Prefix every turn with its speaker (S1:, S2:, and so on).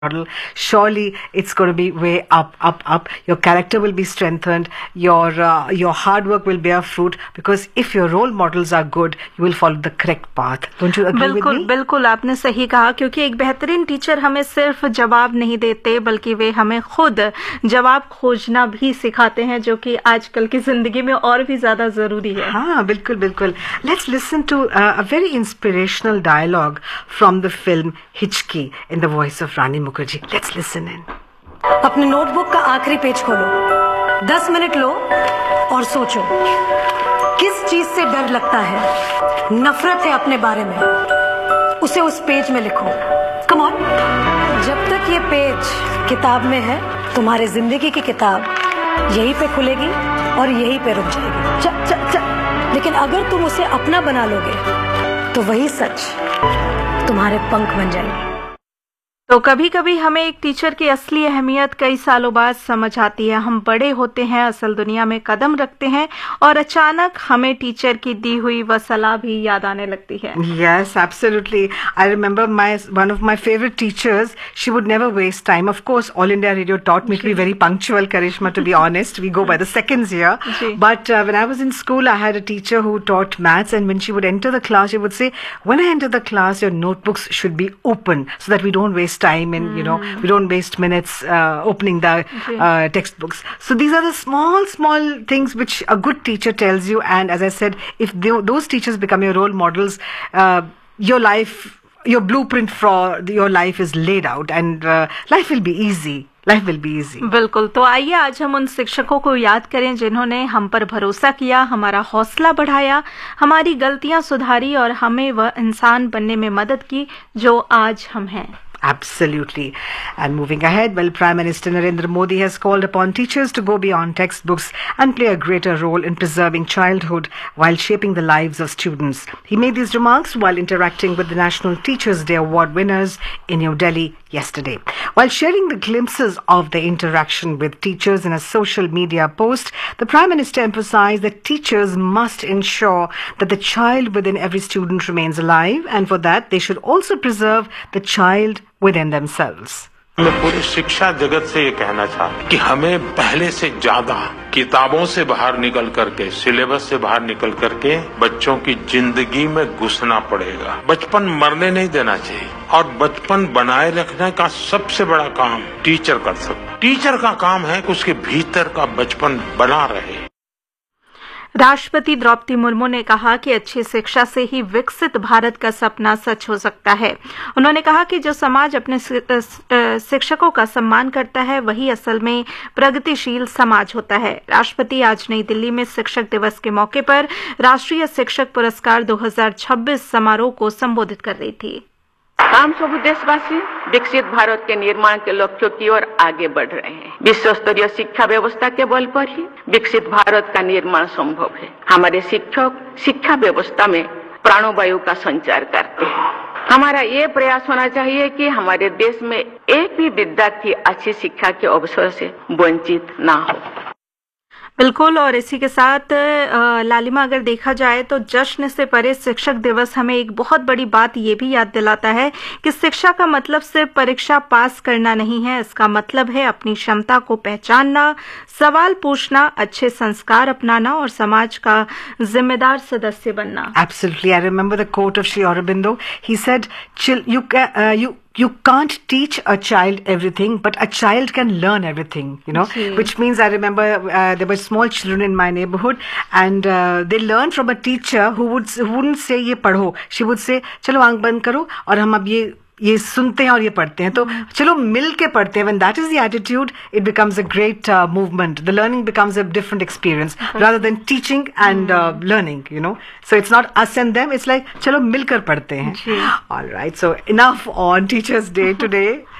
S1: model, surely it's going to be way up, up, up. Your character will be strengthened. Your hard work will bear fruit, because if your role models are good, you will follow the correct path. Don't you agree with me?
S2: बिल्कुल आपने सही कहा, क्योंकि एक बेहतरीन teacher हमें सिर्फ जवाब नहीं देते, बल्कि वे हमें खुद जवाब खोजना भी सिखाते हैं, जो कि आजकल की जिंदगी में और भी ज्यादा जरूरी है.
S1: हाँ, बिल्कुल बिल्कुल. Let's listen to a very inspirational dialogue from the film Hichki in the voice of Rani Mukherjee. Let's listen in.
S3: अपने नोटबुक का आखिरी पेज खोलो, 10 मिनट लो और सोचो किस चीज से डर लगता है, नफरत है अपने बारे में, उसे उस पेज में लिखो. Come on. जब तक ये पेज किताब में है, तुम्हारे जिंदगी की किताब यहीं पे खुलेगी और यहीं पे रुक जाएगी. च, च, च. लेकिन अगर तुम उसे अपना बना लोगे, तो वही सच तुम्हारे पंख बन जाएगी.
S2: तो कभी कभी हमें एक टीचर की असली अहमियत कई सालों बाद समझ आती है. हम बड़े होते हैं, असल दुनिया में कदम रखते हैं, और अचानक हमें टीचर की दी हुई वह सलाह भी याद आने लगती है.
S1: Yes, absolutely. I remember one of my favorite teachers. She would never waste time. Of course, All India Radio taught me to be very punctual, Karishma, to be honest. We go by the seconds here. But when I was in school, I had a teacher who taught maths, and when she would enter the class, she would say, when I enter the class, your notebooks should be open so that we don't waste time, and we don't waste minutes opening the textbooks. So these are the small things which a good teacher tells you, and as I said, if those teachers become your role models, your blueprint for your life is laid out, and life will be easy. Life will be easy.
S2: बिल्कुल. तो आइए आज हम उन शिक्षकों को याद करें जिन्होंने हम पर भरोसा किया, हमारा हौसला बढ़ाया, हमारी गलतियां सुधारी और हमें वह इंसान बनने में मदद की जो आज हम हैं.
S1: Absolutely. And moving ahead, well, Prime Minister Narendra Modi has called upon teachers to go beyond textbooks and play a greater role in preserving childhood while shaping the lives of students. He made these remarks while interacting with the National Teachers' Day Award winners in New Delhi yesterday. While sharing the glimpses of the interaction with teachers in a social media post, the Prime Minister emphasized that teachers must ensure that the child within every student remains alive, and for that they should also preserve the child within themselves.
S4: मैं पूरी शिक्षा जगत से ये कहना चाहता कि हमें पहले से ज्यादा किताबों से बाहर निकल करके, सिलेबस से बाहर निकल करके बच्चों की जिंदगी में घुसना पड़ेगा. बचपन मरने नहीं देना चाहिए, और बचपन बनाए रखने का सबसे बड़ा काम टीचर कर सकता. टीचर का काम है कि उसके भीतर का बचपन बना रहे.
S2: राष्ट्रपति द्रौपदी मुर्मू ने कहा कि अच्छी शिक्षा से ही विकसित भारत का सपना सच हो सकता है. उन्होंने कहा कि जो समाज अपने शिक्षकों का सम्मान करता है, वही असल में प्रगतिशील समाज होता है. राष्ट्रपति आज नई दिल्ली में शिक्षक दिवस के मौके पर राष्ट्रीय शिक्षक पुरस्कार 2026 समारोह को संबोधित कर रही थी.
S5: हम सब देशवासी विकसित भारत के निर्माण के लक्ष्यों की ओर आगे बढ़ रहे हैं. विश्व स्तरीय शिक्षा व्यवस्था के बल पर ही विकसित भारत का निर्माण संभव है. हमारे शिक्षक शिक्षा व्यवस्था में प्राणवायु का संचार करते हैं. हमारा ये प्रयास होना चाहिए कि हमारे देश में एक भी विद्यार्थी अच्छी शिक्षा के अवसर से वंचित ना हो.
S2: बिल्कुल. और इसी के साथ लालिमा, अगर देखा जाए तो जश्न से परे शिक्षक दिवस हमें एक बहुत बड़ी बात ये भी याद दिलाता है कि शिक्षा का मतलब सिर्फ परीक्षा पास करना नहीं है. इसका मतलब है अपनी क्षमता को पहचानना, सवाल पूछना, अच्छे संस्कार अपनाना और समाज का जिम्मेदार सदस्य बनना.
S1: Absolutely. I remember the quote of Sri Aurobindo. He said, you can't teach a child everything, but a child can learn everything, which means I remember there were small children in my neighborhood, and they learned from a teacher who wouldn't say ye padho. She would say, chalo aankh band karo aur hum ab ये सुनते हैं और ये पढ़ते हैं, तो चलो मिल के पढ़ते हैं. When that is the attitude, it becomes a great movement. The learning becomes a different experience rather than teaching and learning, So it's not us and them. It's like चलो मिलकर पढ़ते हैं. All right. So enough on Teachers' Day today.